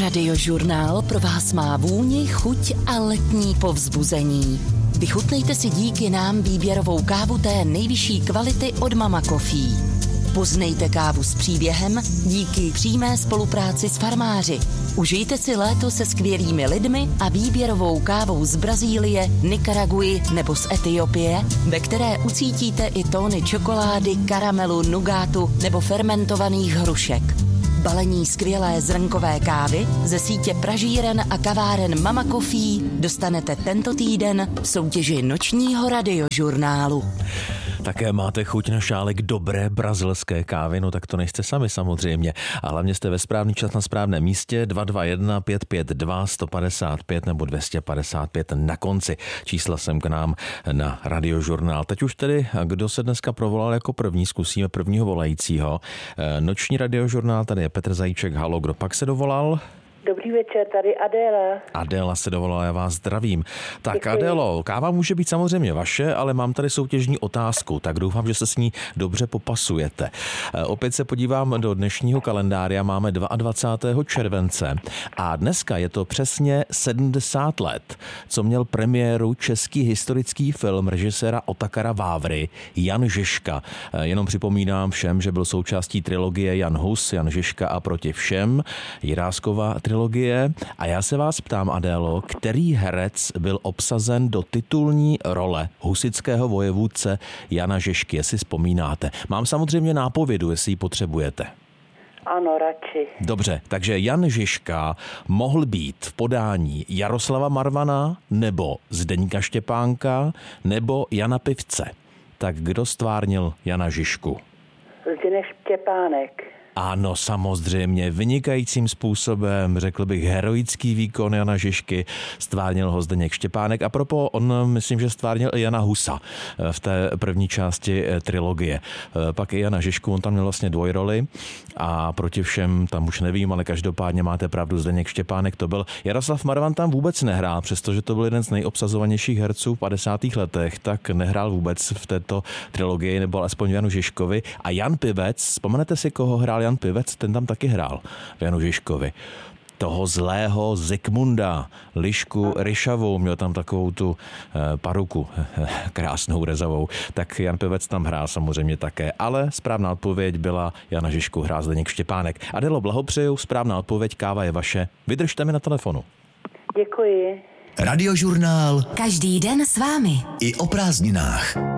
Radiožurnál pro vás má vůni, chuť a letní povzbuzení. Vychutnejte si díky nám výběrovou kávu té nejvyšší kvality od Mama Coffee. Poznejte kávu s příběhem díky přímé spolupráci s farmáři. Užijte si léto se skvělými lidmi a výběrovou kávou z Brazílie, Nikaraguji nebo z Etiopie, ve které ucítíte i tóny čokolády, karamelu, nugátu nebo fermentovaných hrušek. Balení skvělé zrnkové kávy ze sítě pražíren a kaváren Mama Coffee dostanete tento týden v soutěži nočního radiožurnálu. Také máte chuť na šálek dobré brazilské kávy, no tak to nejste sami samozřejmě. A hlavně jste ve správný čas na správném místě 221 552 155 nebo 255 na konci. Čísla sem k nám na radiožurnál. Teď už tedy, kdo se dneska provolal jako první, zkusíme prvního volajícího. Noční radiožurnál, tady je Petr Zajíček, halo, kdo pak se dovolal? Dobrý večer, tady Adéla. Adéla se dovolala, já vás zdravím. Tak Děkuji. Adélo, káva může být samozřejmě vaše, ale mám tady soutěžní otázku, tak doufám, že se s ní dobře popasujete. Opět se podívám do dnešního kalendáře, máme 22. července a dneska je to přesně 70 let, co měl premiéru český historický film režiséra Otakara Vávry Jan Žižka. Jenom připomínám všem, že byl součástí trilogie Jan Hus, Jan Žižka a Proti všem, Jiráskova trilogie. A já se vás ptám, Adélo, který herec byl obsazen do titulní role husitského vojevůdce Jana Žižky, jestli vzpomínáte. Mám samozřejmě nápovědu, jestli ji potřebujete. Ano, radši. Dobře, takže Jan Žižka mohl být v podání Jaroslava Marvana, nebo Zdeňka Štěpánka, nebo Jana Pivce. Tak kdo stvárnil Jana Žižku? Zdeněk Štěpánek. Ano, samozřejmě, vynikajícím způsobem, řekl bych, heroický výkon Jana Žižky, stvárnil ho Zdeněk Štěpánek. A propo, on myslím, že stvárnil i Jana Husa v té první části trilogie. Pak i Jana Žižku, on tam měl vlastně dvojroli a Proti všem, tam už nevím, ale každopádně máte pravdu, Zdeněk Štěpánek to byl. Jaroslav Marvan tam vůbec nehrál, přestože to byl jeden z nejobsazovanějších herců v 50. letech, tak nehrál vůbec v této trilogii, nebo alespoň Janu Žižkovi. A Jan Pivec, vzpomenete si, koho hrál Jan Pivec, ten tam taky hrál v Janu Žižkovi. Toho zlého Zikmunda, Lišku Ryšavou, měl tam takovou tu paruku, krásnou rezavou, tak Jan Pivec tam hrál samozřejmě také, ale správná odpověď byla Jana Žižku hrál Zdeněk Štěpánek. Adélo, blahopřeju, správná odpověď, káva je vaše, vydržte mi na telefonu. Děkuji. Radiožurnál Každý den s vámi. i o prázdninách.